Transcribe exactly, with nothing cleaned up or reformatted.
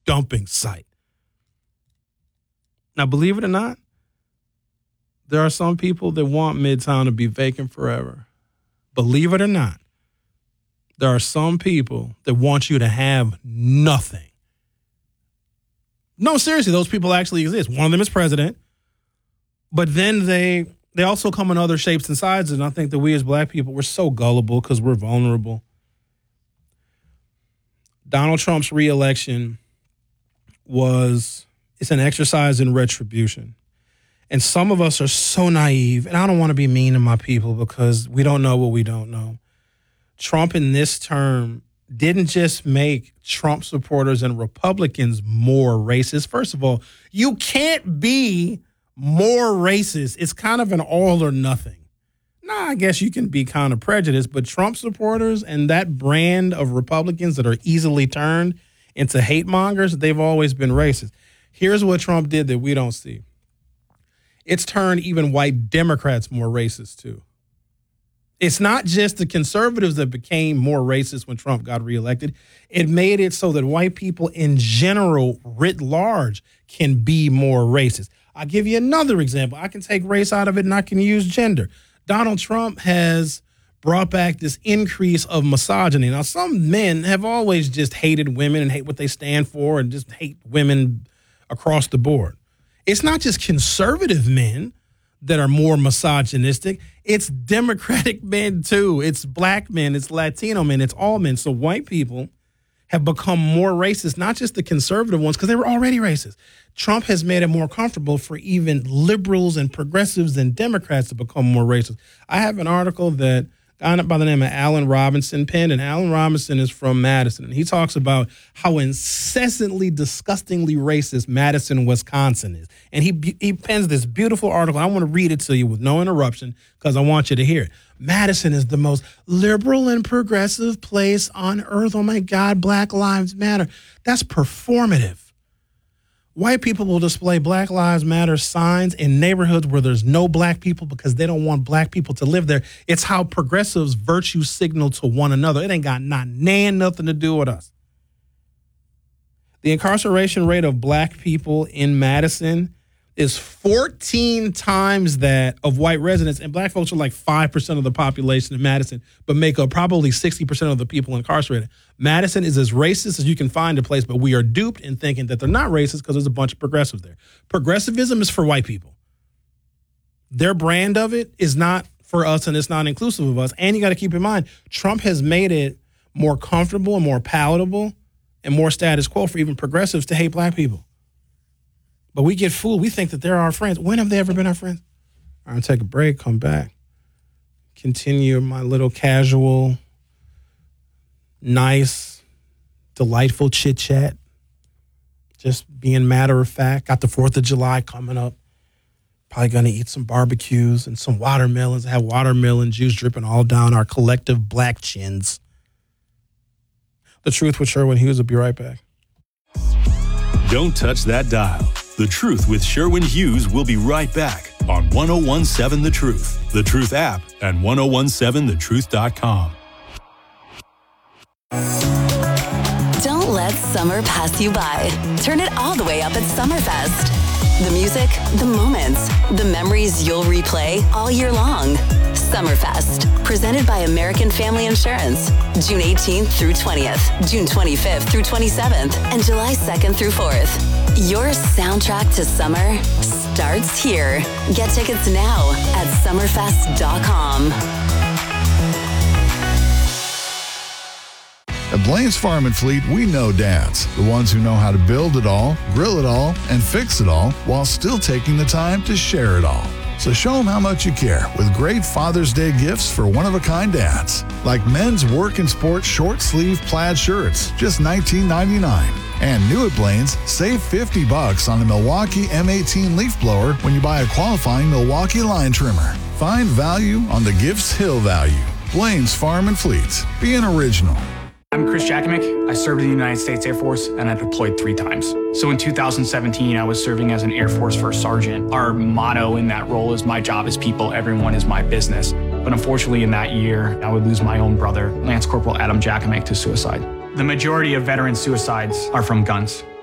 dumping site. Now, believe it or not, there are some people that want Midtown to be vacant forever. Believe it or not, there are some people that want you to have nothing. No, seriously, those people actually exist. One of them is president, but then they they also come in other shapes and sizes, and I think that we as black people, we're so gullible because we're vulnerable. Donald Trump's reelection was, it's an exercise in retribution. And some of us are so naive, and I don't want to be mean to my people because we don't know what we don't know. Trump in this term didn't just make Trump supporters and Republicans more racist. First of all, you can't be more racist. It's kind of an all or nothing. Nah, I guess you can be kind of prejudiced, but Trump supporters and that brand of Republicans that are easily turned into hate mongers, they've always been racist. Here's what Trump did that we don't see. It's turned even white Democrats more racist, too. It's not just the conservatives that became more racist when Trump got reelected. It made it so that white people in general, writ large, can be more racist. I'll give you another example. I can take race out of it and I can use gender. Donald Trump has brought back this increase of misogyny. Now, some men have always just hated women and hate what they stand for and just hate women across the board. It's not just conservative men that are more misogynistic. It's Democratic men, too. It's black men. It's Latino men. It's all men. So white people have become more racist, not just the conservative ones, because they were already racist. Trump has made it more comfortable for even liberals and progressives and Democrats to become more racist. I have an article that a guy by the name of Alan Robinson penned, and Alan Robinson is from Madison, and he talks about how incessantly, disgustingly racist Madison, Wisconsin is. And he he pens this beautiful article. I want to read it to you with no interruption because I want you to hear it. Madison is the most liberal and progressive place on earth. Oh, my God, Black Lives Matter. That's performative. White people will display Black Lives Matter signs in neighborhoods where there's no black people because they don't want black people to live there. It's how progressives virtue signal to one another. It ain't got not nan nothing to do with us. The incarceration rate of black people in Madison is fourteen times that of white residents, and black folks are like five percent of the population in Madison, but make up probably sixty percent of the people incarcerated. Madison is as racist as you can find a place, but we are duped in thinking that they're not racist because there's a bunch of progressives there. Progressivism is for white people. Their brand of it is not for us, and it's not inclusive of us. And you got to keep in mind, Trump has made it more comfortable and more palatable and more status quo for even progressives to hate black people. But we get fooled. We think that they're our friends. When have they ever been our friends? I'm going to take a break, come back, continue my little casual, nice, delightful chit-chat. Just being matter of fact. Got the fourth of July coming up. Probably going to eat some barbecues and some watermelons. Have watermelon juice dripping all down our collective black chins. The Truth with Sherwin Hughes will be right back. Don't touch that dial. The Truth with Sherwin Hughes will be right back on one oh one seven The Truth, The Truth app, and ten seventeen the truth dot com. Don't let summer pass you by. Turn it all the way up at Summerfest. The music, the moments, the memories you'll replay all year long. Summerfest, presented by American Family Insurance. June eighteenth through twentieth, June twenty-fifth through twenty-seventh, and July second through fourth. Your soundtrack to summer starts here. Get tickets now at summerfest dot com. At Blaine's Farm and Fleet, we know dads, the ones who know how to build it all, grill it all, and fix it all while still taking the time to share it all. So show them how much you care with great Father's Day gifts for one-of-a-kind dads, like men's work and sport short-sleeve plaid shirts, just nineteen ninety-nine. And new at Blaine's, save fifty bucks on the Milwaukee M eighteen leaf blower when you buy a qualifying Milwaukee line trimmer. Find value on the Gifts Hill value. Blaine's Farm and Fleet. Be an original. I'm Chris Jakimick. I served in the United States Air Force and I deployed three times. So in two thousand seventeen, I was serving as an Air Force First Sergeant. Our motto in that role is my job is people, everyone is my business. But unfortunately in that year, I would lose my own brother, Lance Corporal Adam Jakimick, to suicide. The majority of veteran suicides are from guns.